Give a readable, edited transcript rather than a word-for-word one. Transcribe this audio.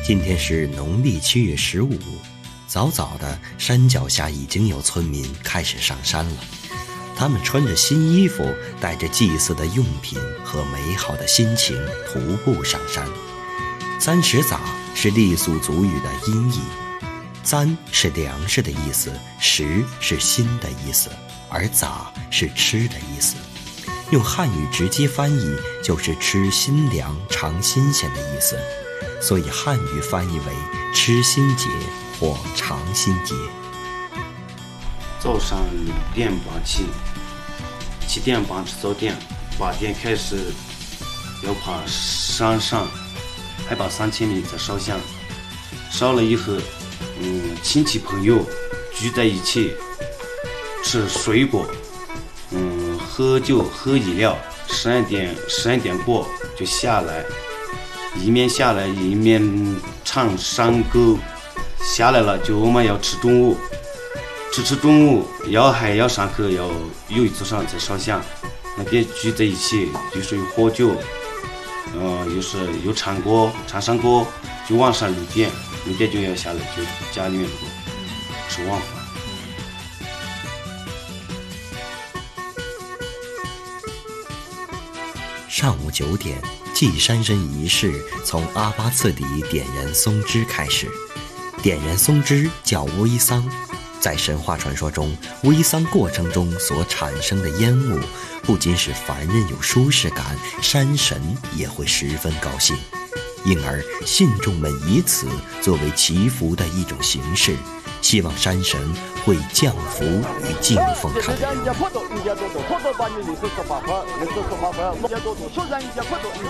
今天是农历7月15，早早的山脚下已经有村民开始上山了。他们穿着新衣服，带着祭祀的用品和美好的心情徒步上山。30早是傈僳族语的音译，簪是粮食的意思，食是心的意思，而早是吃的意思。用汉语直接翻译就是吃新粮尝新鲜的意思，所以汉语翻译为吃新节或尝新节。 早上6点半起，7点半吃早点，8点开始要爬山上，海拔3000米再烧香。烧了以后，亲戚朋友聚在一起吃水果，喝酒喝饮料，12点过就下来，一面下来一面唱山歌。下来了就我们要吃中午，吃中午还要上课，要有一组上再烧香。那边聚在一起就是有喝酒，有唱歌唱山歌，就晚上6点就要下来，就家里面吃晚饭。 上午9点，祭山神仪式从阿巴次底点燃松枝开始。点燃松枝叫煨桑，在神话传说中，煨桑过程中所产生的烟雾，不仅使凡人有舒适感，山神也会十分高兴。因而信众们以此作为祈福的一种形式，希望山神会降福与敬奉他的人。